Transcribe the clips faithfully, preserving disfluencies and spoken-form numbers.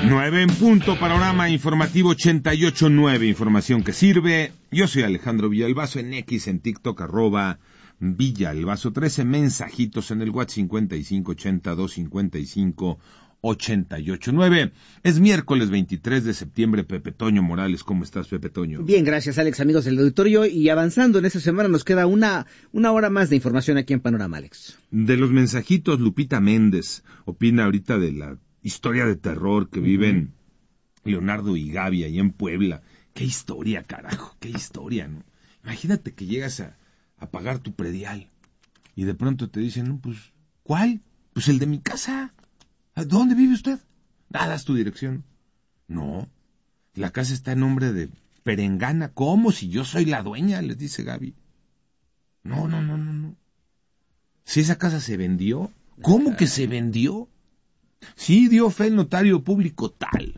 nueve en punto, panorama informativo ochenta y ocho nueve, información que sirve. Yo soy Alejandro Villalbazo, en X, en TikTok, arroba Villalbazo trece, mensajitos en el WhatsApp cincuenta y cinco ochenta y dos cincuenta y cinco ochenta y ocho nueve. Es miércoles veintitrés de septiembre. Pepe Toño Morales, ¿cómo estás, Pepe Toño? Bien, gracias, Alex, amigos del auditorio, y avanzando en esta semana nos queda una, una hora más de información aquí en Panorama, Alex. De los mensajitos, Lupita Méndez opina ahorita de la historia de terror que viven uh-huh. Leonardo y Gaby ahí en Puebla. Qué historia, carajo, qué historia, ¿no? Imagínate que llegas a, a pagar tu predial y de pronto te dicen, no, pues, ¿cuál? Pues el de mi casa. ¿Dónde vive usted? Ah, das tu dirección. No, la casa está en nombre de Perengana. ¿Cómo? Si yo soy la dueña, les dice Gaby. No, no, no, no, no. Si esa casa se vendió, ¿cómo que se vendió? Sí, dio fe el notario público tal.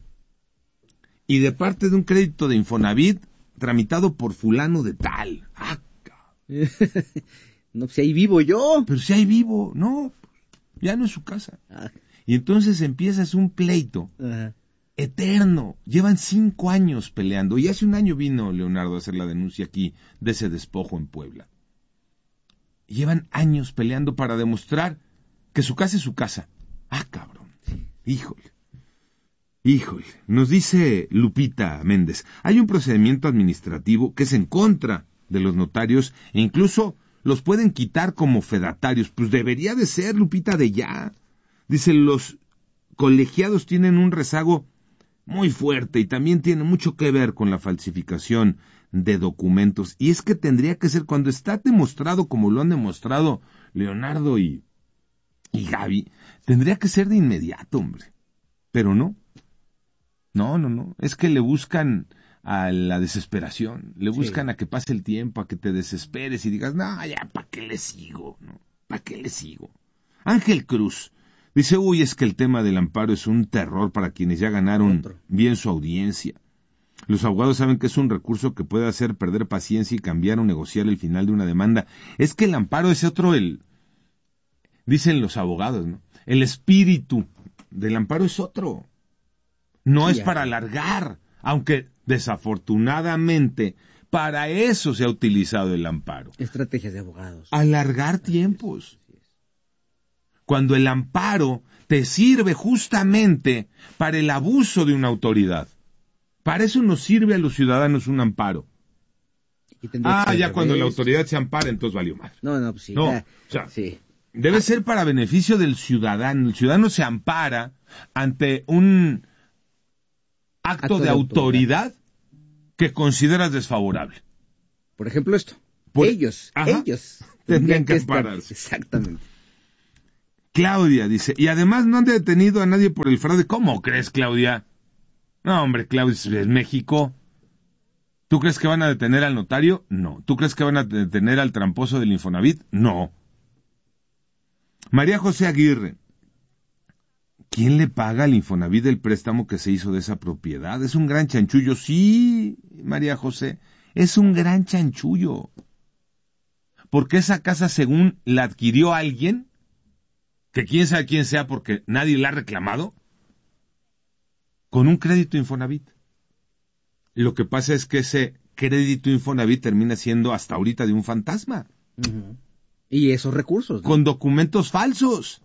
Y de parte de un crédito de Infonavit tramitado por fulano de tal. Ah, no, si ahí vivo yo. Pero si ahí vivo, no, ya no es su casa. Ah. Y entonces empiezas un pleito uh-huh. eterno. Llevan cinco años peleando. Y hace un año vino Leonardo a hacer la denuncia aquí de ese despojo en Puebla. Llevan años peleando para demostrar que su casa es su casa. Ah, cabrón. Híjole. Híjole. Nos dice Lupita Méndez. Hay un procedimiento administrativo que es en contra de los notarios e incluso los pueden quitar como fedatarios. Pues debería de ser, Lupita, de ya. Dice, los colegiados tienen un rezago muy fuerte y también tiene mucho que ver con la falsificación de documentos. Y es que tendría que ser cuando está demostrado, como lo han demostrado Leonardo y, y Gaby, tendría que ser de inmediato, hombre. Pero no. No, no, no. Es que le buscan a la desesperación, le buscan sí. a que pase el tiempo, a que te desesperes y digas, no, ya, ¿para qué le sigo? ¿No? ¿Para qué le sigo? Ángel Cruz dice, uy, es que el tema del amparo es un terror para quienes ya ganaron Otro. bien su audiencia. Los abogados saben que es un recurso que puede hacer perder paciencia y cambiar o negociar el final de una demanda. Es que el amparo es otro, el, dicen los abogados, ¿no? El espíritu del amparo es otro. No sí, es ya. para alargar, aunque desafortunadamente para eso se ha utilizado el amparo. Estrategias de abogados. Alargar tiempos. Cuando el amparo te sirve justamente para el abuso de una autoridad. Para eso nos sirve a los ciudadanos un amparo. Ah, ya cuando la autoridad se ampara, entonces valió mal. No, no, pues sí. No, ya, o sea, sí. Debe ah. ser para beneficio del ciudadano. El ciudadano se ampara ante un acto, acto de, de autoridad, autoridad que consideras desfavorable. Por ejemplo esto. Por... Ellos, Ajá. ellos. Tendrían que ampararse. Exactamente. Claudia dice, y además no han detenido a nadie por el fraude. ¿Cómo crees, Claudia? No, hombre, Claudia, es México. ¿Tú crees que van a detener al notario? No. ¿Tú crees que van a detener al tramposo del Infonavit? No. María José Aguirre, ¿quién le paga al Infonavit el préstamo que se hizo de esa propiedad? Es un gran chanchullo. Sí, María José, es un gran chanchullo. Porque esa casa, según la adquirió alguien, que quién sabe quién sea porque nadie la ha reclamado, con un crédito Infonavit. Lo que pasa es que ese crédito Infonavit termina siendo hasta ahorita de un fantasma. Uh-huh. Y esos recursos, ¿no? Con documentos falsos.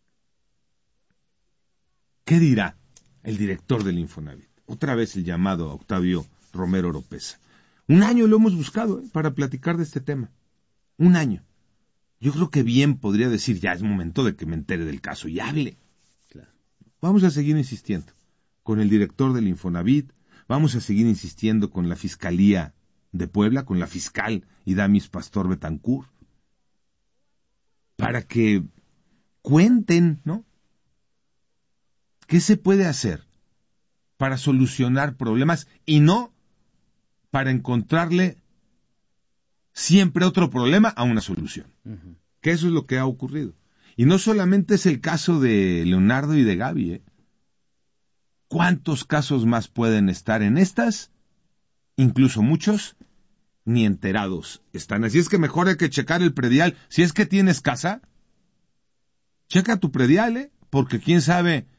¿Qué dirá el director del Infonavit? Otra vez el llamado a Octavio Romero Oropesa. Un año lo hemos buscado ¿eh? para platicar de este tema. Un año. Yo creo que bien podría decir, ya es momento de que me entere del caso y hable. Claro. Vamos a seguir insistiendo con el director del Infonavit, vamos a seguir insistiendo con la Fiscalía de Puebla, con la fiscal Idamis Pastor Betancur, para que cuenten, ¿no? ¿Qué se puede hacer para solucionar problemas y no para encontrarle siempre otro problema a una solución? Uh-huh. Que eso es lo que ha ocurrido. Y no solamente es el caso de Leonardo y de Gaby, ¿eh? ¿Cuántos casos más pueden estar en estas? Incluso muchos ni enterados están. Así es que mejor hay que checar el predial. Si es que tienes casa, checa tu predial, ¿eh? Porque quién sabe,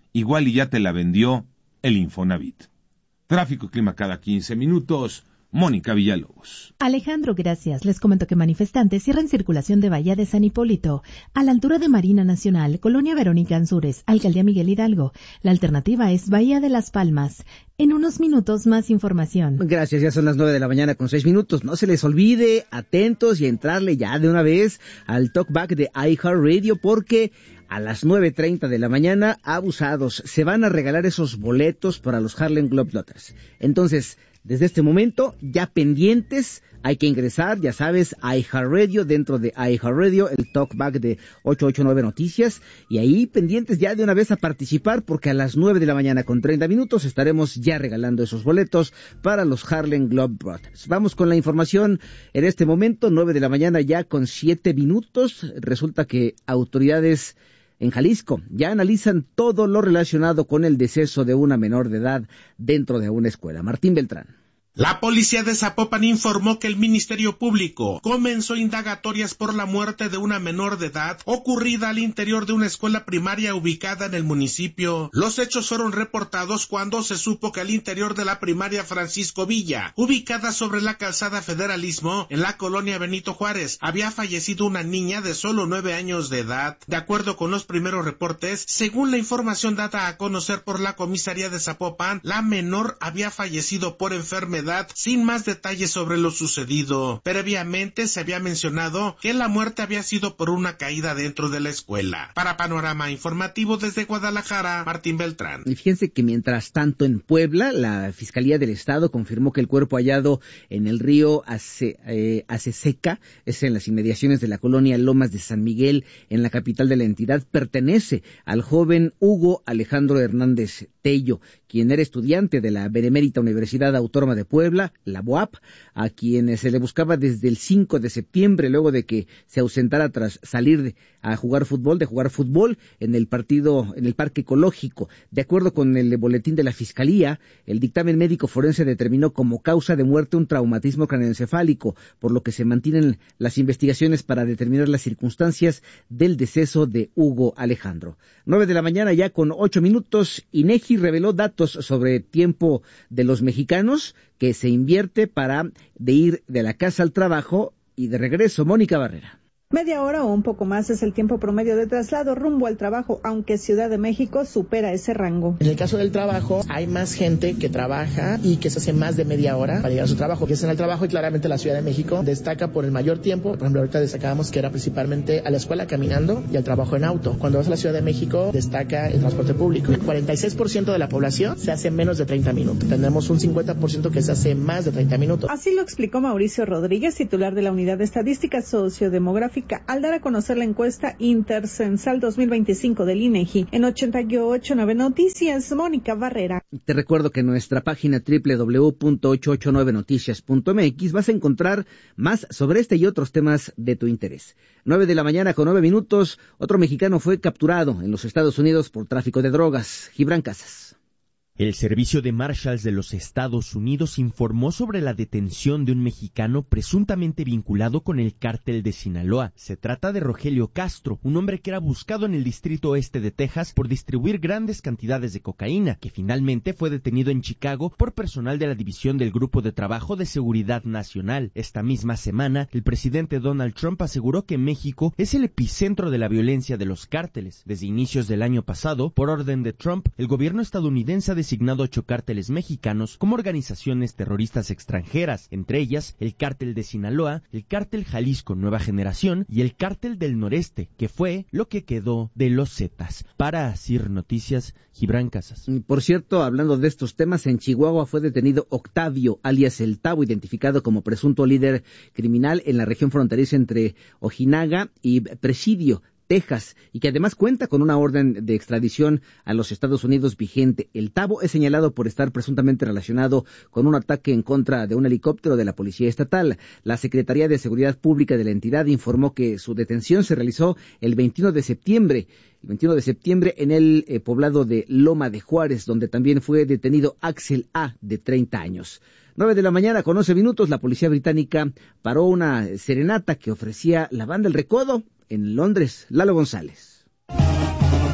igual y ya te la vendió el Infonavit. Tráfico y clima cada quince minutos. Mónica Villalobos. Alejandro, gracias. Les comento que manifestantes cierran circulación de Bahía de San Hipólito, a la altura de Marina Nacional, Colonia Verónica Ansúrez, Alcaldía Miguel Hidalgo. La alternativa es Bahía de las Palmas. En unos minutos más información. Gracias, ya son las nueve de la mañana con seis minutos. No se les olvide, atentos y entrarle ya de una vez al talkback de iHeartRadio porque a las nueve treinta de la mañana, abusados, se van a regalar esos boletos para los Harlem Globetrotters. Entonces, desde este momento, ya pendientes, hay que ingresar, ya sabes, a iHeartRadio, dentro de iHeartRadio, el talkback de ochocientos ochenta y nueve Noticias, y ahí pendientes ya de una vez a participar, porque a las nueve de la mañana con treinta minutos estaremos ya regalando esos boletos para los Harlem Globetrotters. Vamos con la información en este momento, nueve de la mañana ya con siete minutos, resulta que autoridades en Jalisco ya analizan todo lo relacionado con el deceso de una menor de edad dentro de una escuela. Martín Beltrán. La policía de Zapopan informó que el Ministerio Público comenzó indagatorias por la muerte de una menor de edad ocurrida al interior de una escuela primaria ubicada en el municipio. Los hechos fueron reportados cuando se supo que al interior de la primaria Francisco Villa, ubicada sobre la calzada Federalismo, en la colonia Benito Juárez, había fallecido una niña de solo nueve años de edad. De acuerdo con los primeros reportes, según la información dada a conocer por la comisaría de Zapopan, la menor había fallecido por enfermedad, sin más detalles sobre lo sucedido. Previamente se había mencionado que la muerte había sido por una caída dentro de la escuela. Para Panorama Informativo desde Guadalajara, Martín Beltrán. Y fíjense que mientras tanto en Puebla, la Fiscalía del Estado confirmó que el cuerpo hallado en el río Ace, eh, Aceseca, es en las inmediaciones de la colonia Lomas de San Miguel, en la capital de la entidad, pertenece al joven Hugo Alejandro Hernández Tello, quien era estudiante de la Benemérita Universidad Autónoma de Puebla, la B O A P, a quien se le buscaba desde el cinco de septiembre, luego de que se ausentara tras salir de, a jugar fútbol, de jugar fútbol en el partido, en el Parque Ecológico. De acuerdo con el boletín de la Fiscalía, el dictamen médico forense determinó como causa de muerte un traumatismo craneoencefálico, por lo que se mantienen las investigaciones para determinar las circunstancias del deceso de Hugo Alejandro. Nueve de la mañana ya con ocho minutos, INEGI reveló datos sobre tiempo de los mexicanos que se invierte para de ir de la casa al trabajo y de regreso. Mónica Barrera. Media hora o un poco más es el tiempo promedio de traslado rumbo al trabajo, aunque Ciudad de México supera ese rango. En el caso del trabajo, hay más gente que trabaja y que se hace más de media hora para llegar a su trabajo, que es en el trabajo, y claramente la Ciudad de México destaca por el mayor tiempo. Por ejemplo, ahorita destacábamos que era principalmente a la escuela caminando y al trabajo en auto. Cuando vas a la Ciudad de México, destaca el transporte público. El cuarenta y seis por ciento de la población se hace menos de treinta minutos. Tenemos un cincuenta por ciento que se hace más de treinta minutos. Así lo explicó Mauricio Rodríguez, titular de la Unidad de Estadística Sociodemográfica, al dar a conocer la encuesta Intercensal dos mil veinticinco del INEGI. En ochenta y ocho punto nueve Noticias, Mónica Barrera. Te recuerdo que en nuestra página doble u doble u doble u punto ochocientos ochenta y nueve noticias punto m x vas a encontrar más sobre este y otros temas de tu interés. Nueve de la mañana con nueve minutos, otro mexicano fue capturado en los Estados Unidos por tráfico de drogas. Gibran Casas. El Servicio de Marshals de los Estados Unidos informó sobre la detención de un mexicano presuntamente vinculado con el cártel de Sinaloa. Se trata de Rogelio Castro, un hombre que era buscado en el distrito oeste de Texas por distribuir grandes cantidades de cocaína, que finalmente fue detenido en Chicago por personal de la División del Grupo de Trabajo de Seguridad Nacional. Esta misma semana, el presidente Donald Trump aseguró que México es el epicentro de la violencia de los cárteles. Desde inicios del año pasado, por orden de Trump, el gobierno estadounidense ha designado ocho cárteles mexicanos como organizaciones terroristas extranjeras, entre ellas el cártel de Sinaloa, el cártel Jalisco Nueva Generación y el cártel del Noreste, que fue lo que quedó de los Zetas. Para Asir Noticias, Gibran Casas. Por cierto, hablando de estos temas, en Chihuahua fue detenido Octavio, alias El Tavo, identificado como presunto líder criminal en la región fronteriza entre Ojinaga y Presidio, Texas, y que además cuenta con una orden de extradición a los Estados Unidos vigente. El Tavo es señalado por estar presuntamente relacionado con un ataque en contra de un helicóptero de la Policía Estatal. La Secretaría de Seguridad Pública de la entidad informó que su detención se realizó el veintiuno de septiembre, el veintiuno de septiembre en el eh, poblado de Loma de Juárez, donde también fue detenido Axel A., de treinta años. Nueve de la mañana con once minutos, la policía británica paró una serenata que ofrecía la banda El Recodo en Londres. Lalo González.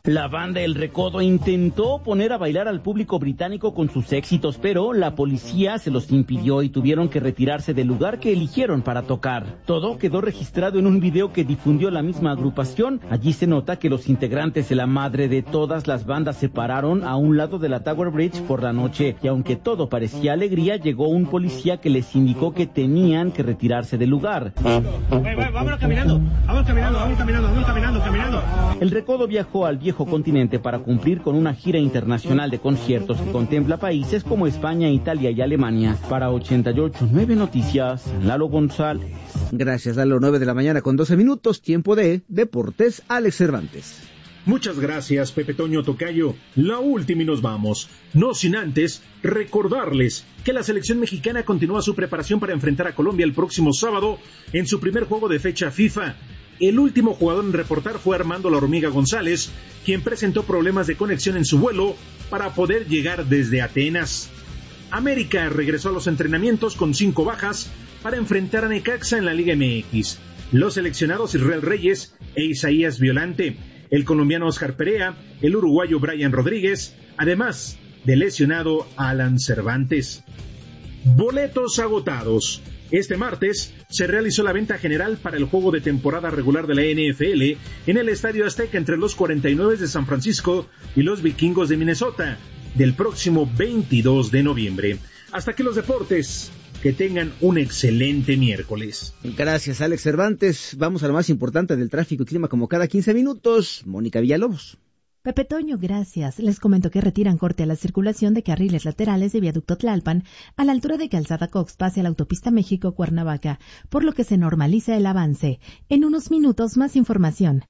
La banda El Recodo intentó poner a bailar al público británico con sus éxitos, pero la policía se los impidió y tuvieron que retirarse del lugar que eligieron para tocar. Todo quedó registrado en un video que difundió la misma agrupación. Allí se nota que los integrantes de la madre de todas las bandas se pararon a un lado de la Tower Bridge por la noche, y aunque todo parecía alegría, llegó un policía que les indicó que tenían que retirarse del lugar. Wey, wey, vámonos caminando, vamos caminando, vamos caminando, vamos caminando, caminando. El Recodo viajó al viejo continente para cumplir con una gira internacional de conciertos que contempla países como España, Italia y Alemania. Para ochenta y ocho punto nueve Noticias, Lalo González. Gracias, Lalo. nueve de la mañana con doce minutos, tiempo de Deportes, Alex Cervantes. Muchas gracias, Pepe Toño Tocayo. La última y nos vamos. No sin antes recordarles que la selección mexicana continúa su preparación para enfrentar a Colombia el próximo sábado en su primer juego de fecha FIFA. El último jugador en reportar fue Armando La Hormiga González, quien presentó problemas de conexión en su vuelo para poder llegar desde Atenas. América regresó a los entrenamientos con cinco bajas para enfrentar a Necaxa en la Liga M X. Los seleccionados Israel Reyes e Isaías Violante, el colombiano Oscar Perea, el uruguayo Brian Rodríguez, además del lesionado Alan Cervantes. Boletos agotados. Este martes se realizó la venta general para el juego de temporada regular de la N F L en el Estadio Azteca entre los cuarenta y nueve de San Francisco y los Vikingos de Minnesota del próximo veintidós de noviembre. Hasta aquí los deportes. Que tengan un excelente miércoles. Gracias, Alex Cervantes. Vamos a lo más importante del tráfico y clima como cada quince minutos. Mónica Villalobos. Pepe Toño, gracias. Les comento que retiran corte a la circulación de carriles laterales de Viaducto Tlalpan a la altura de Calzada Coxpa hacia la autopista México-Cuernavaca, por lo que se normaliza el avance. En unos minutos más información.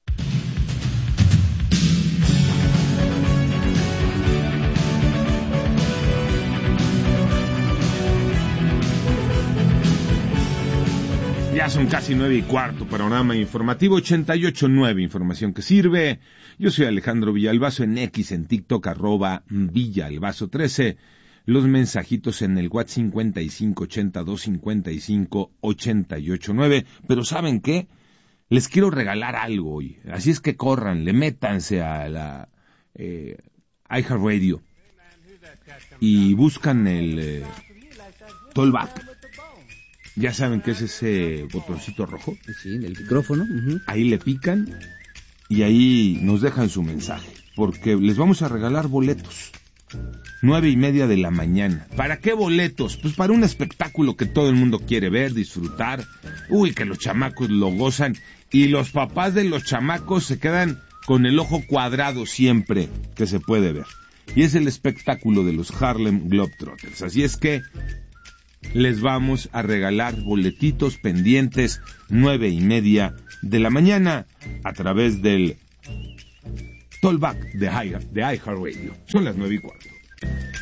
Ya son casi nueve y cuarto, panorama informativo ochenta y ocho punto nueve, información que sirve. Yo soy Alejandro Villalbazo en X, en TikTok, arroba Villalbazo trece. Los mensajitos en el WhatsApp cincuenta y cinco ochenta y dos cincuenta y cinco ochenta y ocho nueve. Pero ¿saben qué? Les quiero regalar algo hoy. Así es que corran, le métanse a la eh, iHeartRadio y buscan el eh, Tollback. Ya saben que es ese botoncito rojo. Sí, el micrófono. Uh-huh. Ahí le pican y ahí nos dejan su mensaje, porque les vamos a regalar boletos. Nueve y media de la mañana. ¿Para qué boletos? Pues para un espectáculo que todo el mundo quiere ver, disfrutar. Uy, que los chamacos lo gozan. Y los papás de los chamacos se quedan con el ojo cuadrado siempre que se puede ver. Y es el espectáculo de los Harlem Globetrotters. Así es que les vamos a regalar boletitos pendientes nueve y media de la mañana a través del Tollback de iHeartRadio. Son las nueve y cuarto.